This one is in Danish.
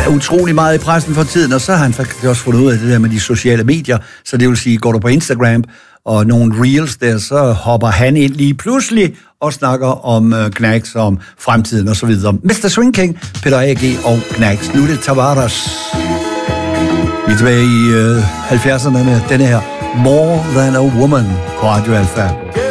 utrolig meget i pressen for tiden, og så har han faktisk også fundet ud af det der med de sociale medier, så det vil sige, går du på Instagram og nogle reels der, så hopper han ind lige pludselig og snakker om Knacks, om fremtiden og så videre. Mr. Swing King, Peter A.G. og Knacks. Nu er det Tavares. Vi er tilbage i 70'erne med denne her More Than a Woman på Radio Alpha.